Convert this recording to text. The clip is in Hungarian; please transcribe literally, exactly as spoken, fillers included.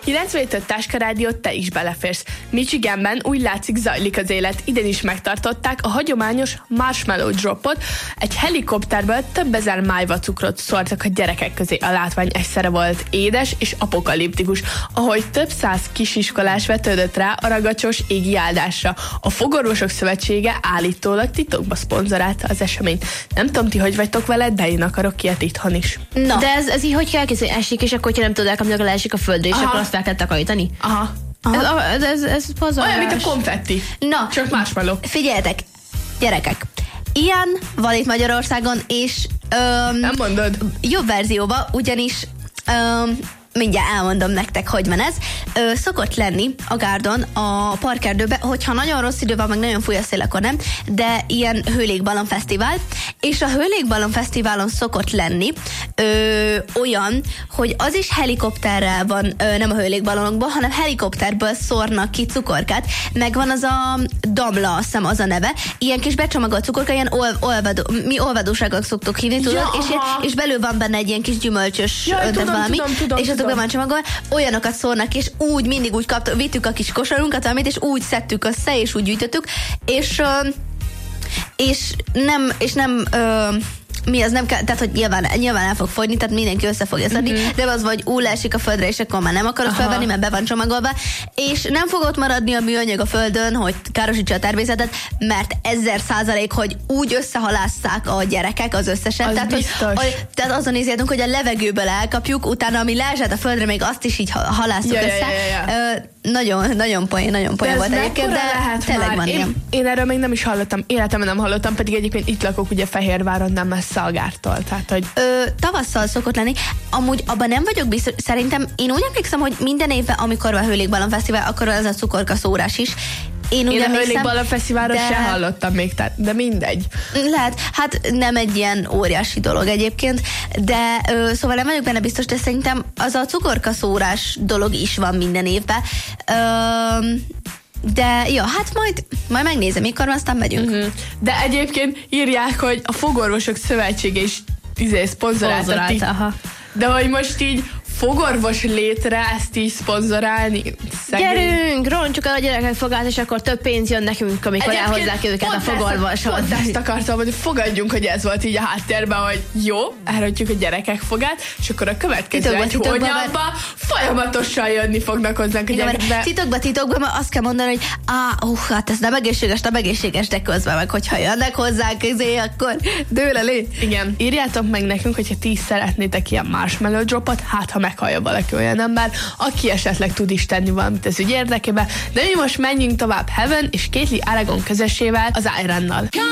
kilencvenhét Táska Rádió, te is beleférsz. Michiganben úgy látszik zajlik az élet. Idén is megtartották a hagyományos marshmallow dropot. Egy helikopterből több ezer májva cukrot szórtak a gyerekek közé. A látvány egyszerre volt édes és apokaliptikus, ahogy több száz kisiskolás vetődött rá a ragacsos égi áldásra. A Fogorvosok Szövetsége állítólag titokba szponzorálta az eseményt. Nem tudom, ti hogy vagytok veled, de én akarok ilyet itthon is. Na. De ez, ez így hogy kell készíteni? Esik, és akkor, hogyha nem tudod elkapni, akkor leesik a földre, és Aha. akkor azt fel kell takarítani? Aha. Aha. Ez, ez, ez, ez pazarlás. Olyan, mint a konfetti. Na. Csak marshmallow. Figyeljetek, gyerekek. Ilyen van itt Magyarországon, és öm, nem mondod. Jobb verzióba, ugyanis öm, mindjárt elmondom nektek, hogy van ez. Ö, szokott lenni a Gárdon, a parkerdőbe, hogyha nagyon rossz idő van, meg nagyon fúj a szél, akkor nem, de ilyen hőlégballon fesztivál, és a hőlégballon fesztiválon szokott lenni ö, olyan, hogy az is helikopterrel van, ö, nem a hőlégballonokból, hanem helikopterből szórnak ki cukorkát, meg van az a damla, azt hiszem az a neve, ilyen kis becsomagolt cukorka, ilyen ol, olvadó, mi olvadóságok szoktuk hívni, tudod, ja, és, és belül van benne egy ilyen kis gyümölcsös Jaj, öntet tudom, valami, tudom, tudom, és azok be van csomagol, olyanokat szórnak, és úgy mindig úgy kaptuk, vittük a kis kosarunkat, valamit, és úgy szedtük össze, és úgy gyűjtöttük, és, és nem, és nem mi az nem kell, tehát hogy nyilván, nyilván el fog fogyni, tehát mindenki össze fogja szedni, mm-hmm. de az vagy úgy leesik a földre, és akkor már nem akarod Aha. felvenni, mert be van csomagolva, és nem fog ott maradni a műanyag a földön, hogy károsítsa a természetet, mert ezer százalék, hogy úgy összehalásszák a gyerekek az összeset, az tehát, hogy, hogy, tehát azon nézhetünk, hogy a levegőből elkapjuk, utána ami leesett a földre, még azt is így halásszuk ja, össze. Ja, ja, ja. Ö, nagyon, nagyon poén, nagyon poén volt egyébként, de lehet tényleg már. van én, ilyen. Én erről még nem is hallottam, életemben nem hallottam, pedig egyébként itt lakok ugye Fehérváron, nem messze a Gártól, tehát hogy... Ö, tavasszal szokott lenni, amúgy abban nem vagyok biztos, szerintem én úgy emlékszem, hogy minden évben, amikor a Hőlégballon Fesztivál, akkor az a cukorka szórás is. Én, én a Hőlégballon Fesztiválról de... se hallottam még, tehát, de mindegy. Lehet, hát nem egy ilyen óriási dolog egyébként, de ö, szóval nem vagyok benne biztos, de szerintem az a cukorka szórás dolog is van minden évben. Ö, De ja, hát majd, majd megnézem, mikor aztán megyünk. Uh-huh. De egyébként írják, hogy a Fogorvosok Szövetsége is izé szponzorálta. De hogy most így fogorvos létre ezt így szponzorálni. Szegény. Gyerünk, roncsuk el a gyerekek fogát, és akkor több pénz jön nekünk, amikor egyébként elhozzák őket a fogorvoshoz. Pont ezt akartam, hogy fogadjunk, hogy ez volt így a háttérben, hogy jó, elrontjuk a gyerekek fogát, és akkor a következő titokba, egy titokba, hónapban mert... folyamatosan jönni fognak hozzánk a gyerekek. De... Titokba, titokba, mert azt kell mondani, hogy á, uh, hát ez nem egészséges, nem egészséges, de közben meg, hogyha jönnek hozzánk közé, akkor dől elé. Igen. Írjátok meg nekünk, hogyha ti is szeretnétek ilyen marshmallow dropot, hát ha meghallja valaki olyan ember, aki esetleg tud is tenni valamit az ügy érdekében, de mi most menjünk tovább Heaven és Caitlin Aragon közösével az Ironnal.